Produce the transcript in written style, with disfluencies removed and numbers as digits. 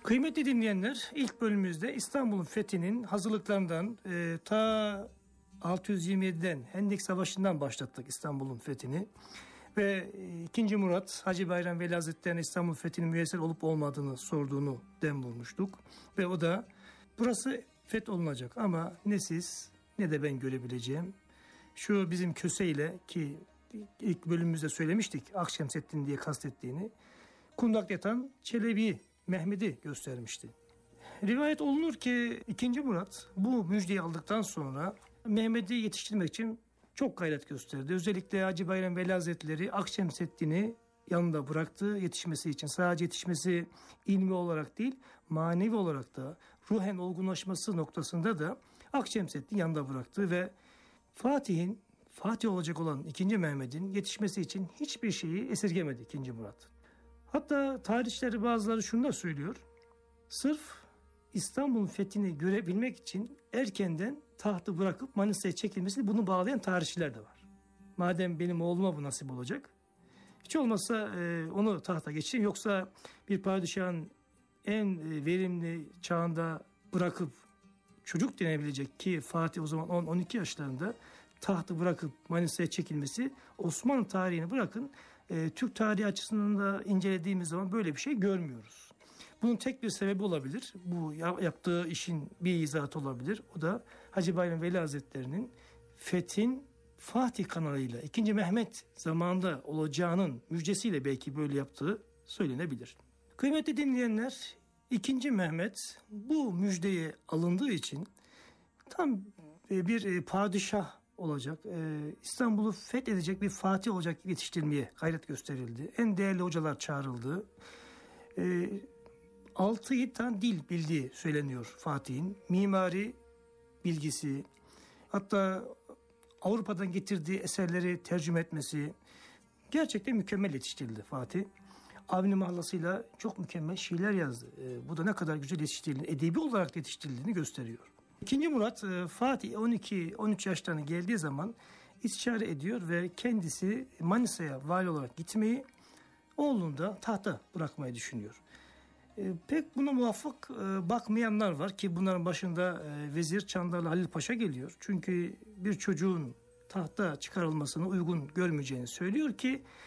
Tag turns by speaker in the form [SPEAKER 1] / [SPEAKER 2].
[SPEAKER 1] Kıymetli dinleyenler, ilk bölümümüzde İstanbul'un fethinin hazırlıklarından ta 627'den Hendek Savaşı'ndan başlattık İstanbul'un fethini. Ve 2. Murat Hacı Bayram Veli Hazretleri'ne İstanbul fethinin müyesser olup olmadığını sorduğunu dem bulmuştuk. Ve o da burası fetholunacak ama ne siz ne de ben görebileceğim. Şu bizim Köse'yle, ki ilk bölümümüzde söylemiştik Akşemseddin diye kastettiğini, kundakta yatan Çelebi Mehmet'i göstermişti. Rivayet olunur ki 2. Murat bu müjdeyi aldıktan sonra Mehmet'i yetiştirmek için çok gayret gösterdi. Özellikle Hacı Bayram Veli Hazretleri Akşemseddin'i yanında bıraktı yetişmesi için. Sadece yetişmesi ilmi olarak değil, manevi olarak da ruhen olgunlaşması noktasında da Akşemseddin yanında bıraktı ve Fatih olacak olan 2. Mehmet'in yetişmesi için hiçbir şeyi esirgemedi 2. Murat. Hatta tarihçileri bazıları şunu da söylüyor. Sırf İstanbul'un fethini görebilmek için erkenden tahtı bırakıp Manisa'ya çekilmesini bunu bağlayan tarihçiler de var. Madem benim oğluma bu nasip olacak, hiç olmazsa onu tahta geçireyim, yoksa bir padişahın en verimli çağında bırakıp çocuk denebilecek, ki Fatih o zaman 10-12 yaşlarında, tahtı bırakıp Manisa'ya çekilmesi, Osmanlı tarihini bırakın Türk tarihi açısından da incelediğimiz zaman böyle bir şey görmüyoruz. Bunun tek bir sebebi olabilir. Bu yaptığı işin bir izahatı olabilir. O da Hacı Bayram Veli Hazretleri'nin fethin Fatih kanalıyla 2. Mehmet zamanında olacağının müjdesiyle belki böyle yaptığı söylenebilir. Kıymetli dinleyenler, 2. Mehmet bu müjdeye alındığı için tam bir padişah olacak, İstanbul'u fethedecek bir Fatih olacak yetiştirmeye gayret gösterildi. En değerli hocalar çağrıldı. 6-7 tane dil bildiği söyleniyor Fatih'in. Mimari bilgisi, hatta Avrupa'dan getirdiği eserleri tercüme etmesi, gerçekten mükemmel yetiştirildi Fatih. Avni Mahlası'yla çok mükemmel şiirler yazdı. Bu da ne kadar güzel yetiştirildiğini, edebi olarak yetiştirildiğini gösteriyor. 2. Murat Fatih 12-13 yaşlarına geldiği zaman istişare ediyor ve kendisi Manisa'ya vali olarak gitmeyi, oğlunu da tahta bırakmayı düşünüyor. Pek buna muvaffak bakmayanlar var ki bunların başında Vezir Çandarlı Halil Paşa geliyor. Çünkü bir çocuğun tahta çıkarılmasını uygun görmeyeceğini söylüyor ki